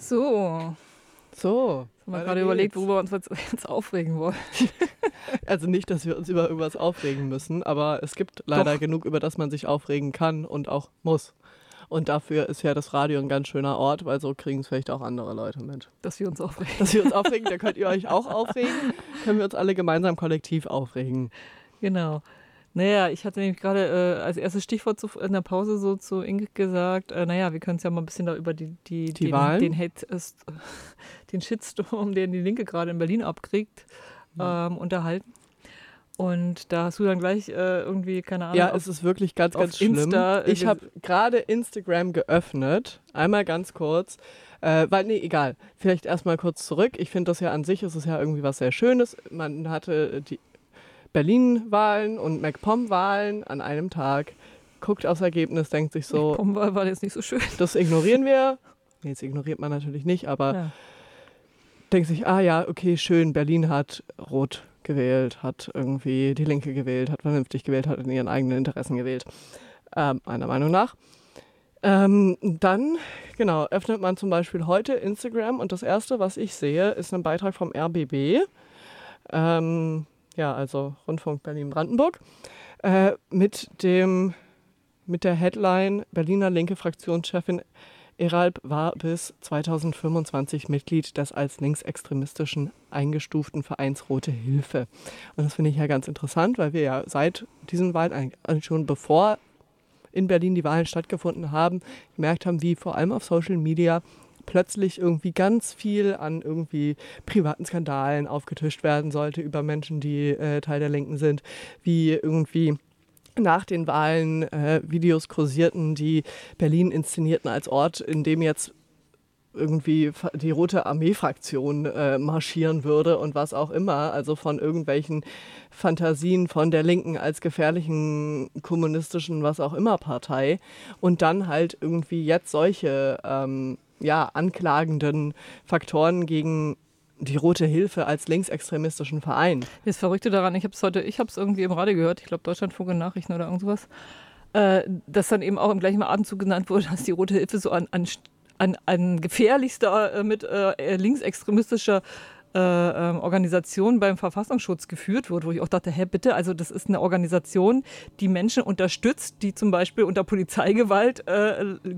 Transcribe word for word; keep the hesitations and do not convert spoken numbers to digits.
So, So, haben wir weiter gerade überlegt, geht's. worüber wir uns jetzt jetzt aufregen wollen. Also nicht, dass wir uns über irgendwas aufregen müssen, aber es gibt leider Doch. genug, über das man sich aufregen kann und auch muss. Und dafür ist ja das Radio ein ganz schöner Ort, weil so kriegen es vielleicht auch andere Leute mit. Dass wir uns aufregen. Dass wir uns aufregen, da könnt ihr euch auch aufregen, können wir uns alle gemeinsam kollektiv aufregen. Genau. Naja, ich hatte nämlich gerade äh, als erstes Stichwort zu, in der Pause so zu Ingrid gesagt, äh, naja, wir können uns ja mal ein bisschen da über die, die, Die den, Wahlen? den Hate, äh, den Shitstorm, den die Linke gerade in Berlin abkriegt, ähm, unterhalten. Und da hast du dann gleich äh, irgendwie, keine Ahnung, Ja, auf, es ist wirklich ganz, auf ganz schlimm. Insta, äh, Ich habe gerade Instagram geöffnet, einmal ganz kurz, äh, weil, nee, egal, vielleicht erstmal kurz zurück. Ich finde das ja an sich, ist es ja irgendwie was sehr Schönes. Man hatte die Berlin-Wahlen und MacPom-Wahlen an einem Tag, guckt aufs Ergebnis, denkt sich so, Pomwahl war jetzt nicht so schön. das ignorieren wir. Nee, das ignoriert man natürlich nicht, aber Ja. denkt sich, ah ja, okay, schön, Berlin hat rot gewählt, hat irgendwie die Linke gewählt, hat vernünftig gewählt, hat in ihren eigenen Interessen gewählt, ähm, meiner Meinung nach. Ähm, dann, genau, öffnet man zum Beispiel heute Instagram und das Erste, was ich sehe, ist ein Beitrag vom R B B, ähm, ja, also Rundfunk Berlin-Brandenburg, äh, mit dem, mit der Headline Berliner linke Fraktionschefin Eralb war bis zweitausendfünfundzwanzig Mitglied des als linksextremistischen eingestuften Vereins Rote Hilfe. Und das finde ich ja ganz interessant, weil wir ja seit diesen Wahlen, eigentlich schon bevor in Berlin die Wahlen stattgefunden haben, gemerkt haben, wie vor allem auf Social Media plötzlich irgendwie ganz viel an irgendwie privaten Skandalen aufgetischt werden sollte über Menschen, die äh, Teil der Linken sind, wie irgendwie nach den Wahlen äh, Videos kursierten, die Berlin inszenierten als Ort, in dem jetzt irgendwie die Rote Armee-Fraktion äh, marschieren würde und was auch immer, also von irgendwelchen Fantasien von der Linken als gefährlichen kommunistischen was auch immer Partei und dann halt irgendwie jetzt solche ähm, ja, anklagenden Faktoren gegen die Rote Hilfe als linksextremistischen Verein. Das Verrückte daran, ich habe es heute, ich habe es irgendwie im Radio gehört, ich glaube Deutschlandfunk in Nachrichten oder irgendwas, äh, dass dann eben auch im gleichen Atemzug genannt wurde, dass die Rote Hilfe so an, an, an, an gefährlichster äh, mit äh, linksextremistischer äh, äh, Organisation beim Verfassungsschutz geführt wurde, wo ich auch dachte, hä, bitte, also das ist eine Organisation, die Menschen unterstützt, die zum Beispiel unter Polizeigewalt äh,